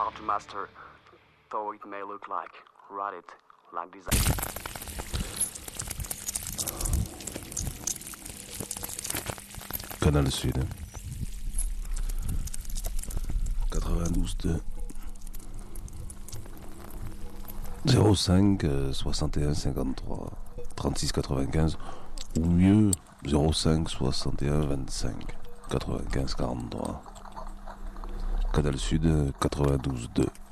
hard to master, though it may look like. Write it like this. Canal Sud 92.2 05 61 53 36 95 ou mieux 05 61 25 95 43. Canal Sud 92.2.